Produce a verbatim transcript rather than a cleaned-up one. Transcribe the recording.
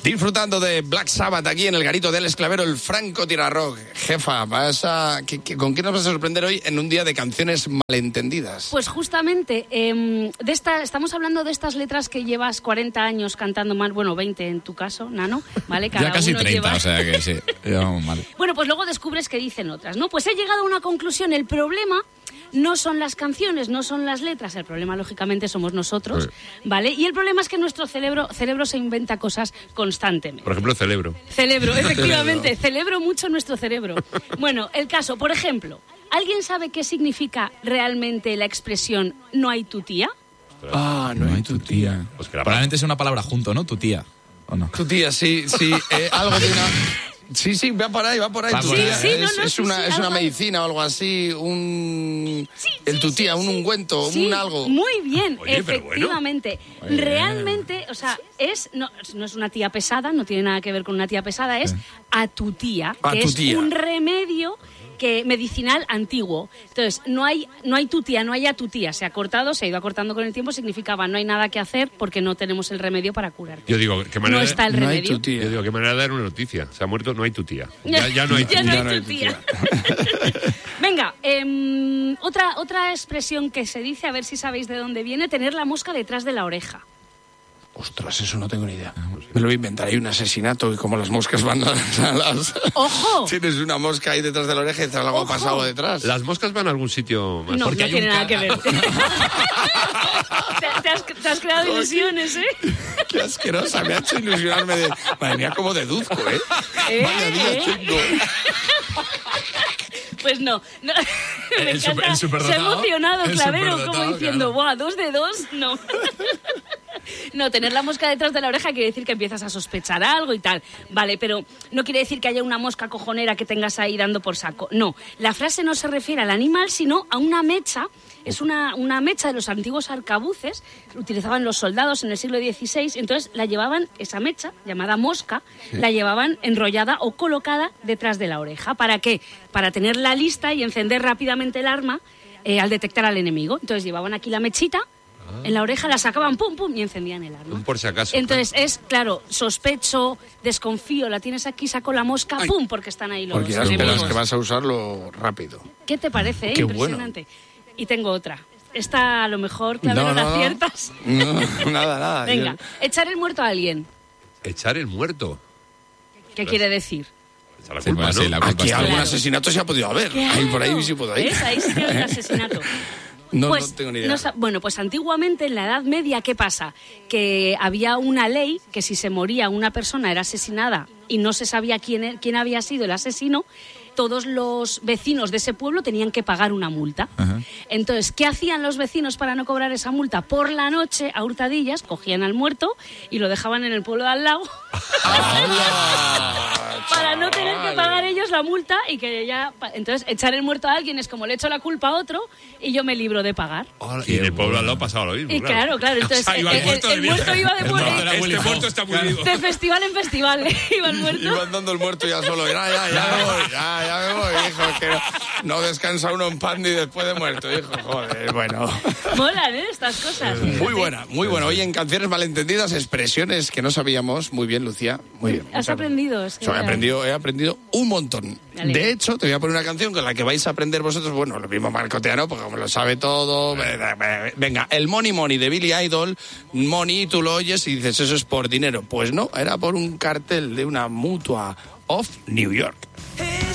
Disfrutando de Black Sabbath aquí en el garito del Esclavero, el Franco Tirarrock. Jefa, vas a, ¿qué, qué, ¿con qué nos vas a sorprender hoy en un día de canciones malentendidas? Pues justamente, eh, de esta, estamos hablando de estas letras que llevas cuarenta años cantando mal, bueno, veinte en tu caso, Nano, ¿vale? Cada ya casi uno treinta, lleva... o sea que sí, llevamos mal. Bueno, pues luego descubres que dicen otras, ¿no? Pues he llegado a una conclusión, el problema no son las canciones, no son las letras, el problema lógicamente somos nosotros, sí. ¿Vale? Y el problema es que nuestro cerebro, cerebro se inventa cosas constantemente. Por ejemplo, celebro. Celebro, efectivamente, celebro mucho nuestro cerebro. Bueno, el caso, por ejemplo, ¿alguien sabe qué significa realmente la expresión no hay tu tía? Ah, no, no hay tu tía. tía. Pues que probablemente es una palabra junto, ¿no? Tu tía, ¿o no? Tu tía, sí, sí, eh, algo de una... Sí, sí, va por ahí, va por ahí. Va tu por tía. ahí. Sí, sí, no, no, es, es sí, una, sí, es una algo medicina o algo así, un... Sí, el sí, tu tía, sí, un sí. ungüento, Sí, un algo. Muy bien, Oye, pero efectivamente. bueno. Realmente, o sea, es no, no es una tía pesada, no tiene nada que ver con una tía pesada, es a tu tía, A que tu es tía. un remedio que medicinal antiguo. Entonces, no hay no hay tu tía, no hay a tu tía. Se ha cortado, se ha ido acortando con el tiempo, significaba no hay nada que hacer porque no tenemos el remedio para curarte. Yo digo, ¿qué manera No está el No hay remedio. tu tía. Yo digo, ¿qué manera de dar una noticia? Se ha muerto, no hay tu tía. Ya, ya no hay tu Ya tía. no hay tu tía. Venga, eh, otra, otra expresión que se dice, a ver si sabéis de dónde viene, tener la mosca detrás de la oreja. Ostras, eso no tengo ni idea. Me lo voy a inventar. Hay un asesinato y como las moscas van a las... a las- ¡Ojo! Tienes una mosca ahí detrás de la oreja y te algo ha Ojo. pasado detrás. Las moscas van a algún sitio más. No, Porque no hay tiene un nada ca- que ver. te, te has, te has creado ilusiones, ¿eh? Qué asquerosa, me ha hecho ilusionarme de... Madre mía, cómo deduzco, ¿eh? ¿Eh? Vaya día ¿Eh? chungo. Pues no. no. Me El encanta. super- el Se ha superdotado. emocionado, El Clavero, superdotado, como diciendo, claro. ¡buah, dos de dos! No. No, tener la mosca detrás de la oreja quiere decir que empiezas a sospechar algo y tal. Vale, pero no quiere decir que haya una mosca cojonera que tengas ahí dando por saco. No, la frase no se refiere al animal, sino a una mecha. Es una, una mecha de los antiguos arcabuces, utilizaban los soldados en el siglo dieciséis, entonces la llevaban, esa mecha, llamada mosca, la llevaban enrollada o colocada detrás de la oreja. ¿Para qué? Para tenerla lista y encender rápidamente el arma eh, al detectar al enemigo. Entonces llevaban aquí la mechita, en la oreja la sacaban, pum, pum, y encendían el arma. Un por si acaso. Entonces es, claro, sospecho, desconfío, la tienes aquí, saco la mosca, Ay. pum, porque están ahí los Porque ya esperas enemigos. que vas a usarlo rápido. ¿Qué te parece? eh? Qué Impresionante. Y tengo otra. Esta a lo mejor, Clavero, No, la no, no. aciertas. No, nada, nada. Venga, echar el muerto a alguien. Echar el muerto. ¿Qué quiere decir? Echar la Sí, culpa, pues, ¿no? sí, la culpa Aquí está- algún Claro. asesinato se ha podido haber. Ahí por ahí sí puedo ir. ¿Ves? Ahí sí que hay un asesinato. No, Pues, no tengo ni idea. no sa- bueno, pues antiguamente en la Edad Media, ¿qué pasa? Que había una ley que si se moría una persona era asesinada y no se sabía quién, e- quién había sido el asesino, todos los vecinos de ese pueblo tenían que pagar una multa. Ajá. Entonces, ¿qué hacían los vecinos para no cobrar esa multa? Por la noche, a hurtadillas, cogían al muerto y lo dejaban en el pueblo de al lado ¡Hala! para no tener que Chaval. pagar ellos la multa y que ya... pa- Entonces, echar el muerto a alguien es como le echo la culpa a otro y yo me libro de pagar. Hola, y en el pueblo al lado pasaba lo mismo. Y claro, claro, entonces O sea, iba el, el muerto el- el de muerto iba de, El muerto era Este Willy muerto Fox, está muy claro. vivo. de festival en festival, iba el muerto. Iba andando el muerto ya solo. Ya, ya, ya me voy, ya, ya me voy, hijo. Que no, no descansa uno en pan ni después de muerto, hijo. Joder, bueno. Molan, ¿eh? Estas cosas. Muy buena, muy buena. Hoy en Canciones Malentendidas, expresiones que no sabíamos. Muy bien, Lucía. Muy bien. Has aprendido. Es que So, he, era- aprendido, he aprendido un montón. Dale. De hecho, te voy a poner una canción con la que vais a aprender vosotros, bueno, lo mismo Marcoteano, porque como lo sabe todo. Venga, el Money Money de Billy Idol. Money, tú lo oyes y dices, eso es por dinero. Pues no, era por un cartel de una mutua of New York.